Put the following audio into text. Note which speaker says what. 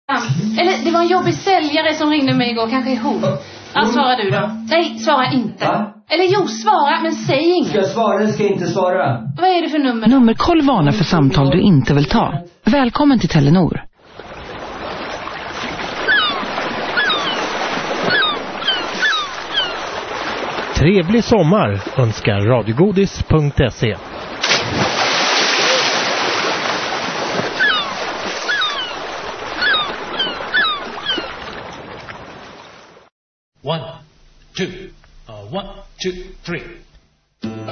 Speaker 1: Eller det var en jobbig säljare som ringde mig igår, kanske ihop. Ja, svara du då. Nej, svara inte.
Speaker 2: Va?
Speaker 1: Eller jo, svara, men säg inget.
Speaker 2: Ska jag svara eller ska jag inte svara?
Speaker 1: Vad är det för nummer?
Speaker 3: Nummerkoll varnar för samtal du inte vill ta. Välkommen till Telenor.
Speaker 4: Trevlig sommar önskar radiogodis.se.
Speaker 5: One, two, 3